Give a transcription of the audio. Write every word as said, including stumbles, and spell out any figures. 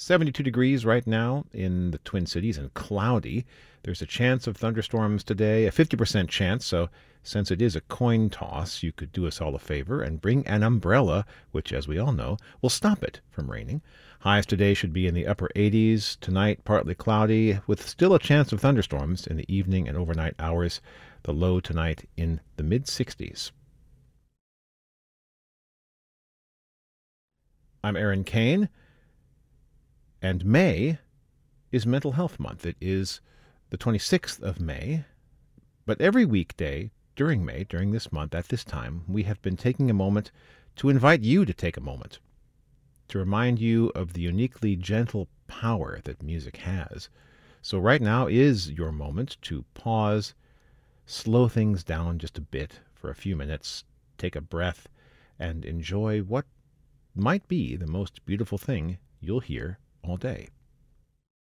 seventy-two degrees right now in the Twin Cities and cloudy. There's a chance of thunderstorms today, a fifty percent chance, so since it is a coin toss, you could do us all a favor and bring an umbrella, which, as we all know, will stop it from raining. Highs today should be in the upper eighties. Tonight, partly cloudy, with still a chance of thunderstorms in the evening and overnight hours. The low tonight in the mid-sixties. I'm Aaron Kane, and May is Mental Health Month. It is the twenty-sixth of May, but every weekday during May, during this month, at this time, we have been taking a moment to invite you to take a moment, to remind you of the uniquely gentle power that music has. So right now is your moment to pause, slow things down just a bit for a few minutes, take a breath, and enjoy what might be the most beautiful thing you'll hear all day.